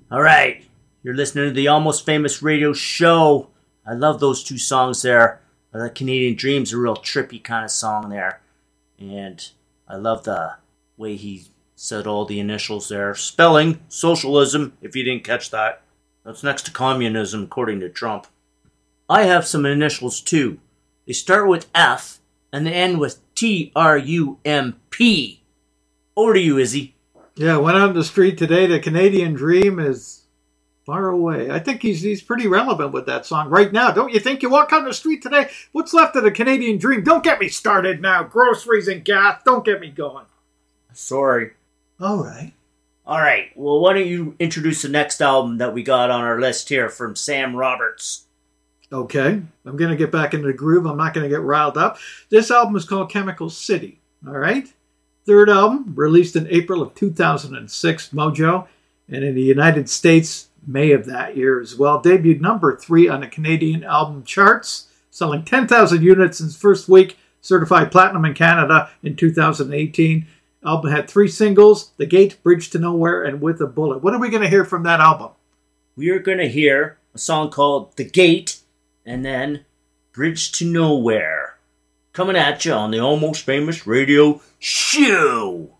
All right, you're listening to the Almost Famous Radio Show. I love those two songs there. The Canadian Dream's a real trippy kind of song there. And I love the way he said all the initials there. Spelling socialism, if you didn't catch that. That's next to communism, according to Trump. I have some initials too. They start with F and they end with T-R-U-M-P. Over to you, Izzy. Yeah, went out on the street today. The Canadian Dream is far away. I think he's pretty relevant with that song right now. Don't you think? You walk out on the street today, what's left of the Canadian Dream? Don't get me started now. Groceries and gas. Don't get me going. Sorry. All right. Well, why don't you introduce the next album that we got on our list here from Sam Roberts? Okay. I'm going to get back into the groove. I'm not going to get riled up. This album is called Chemical City. All right. Third album, released in April of 2006, Mojo, and in the United States, May of that year as well. Debuted number 3 on the Canadian album charts, selling 10,000 units in its first week, certified platinum in Canada in 2018. Album had 3 singles, The Gate, Bridge to Nowhere, and With a Bullet. What are we going to hear from that album? We are going to hear a song called The Gate, and then Bridge to Nowhere. Coming at you on the Almost Famous Radio Show.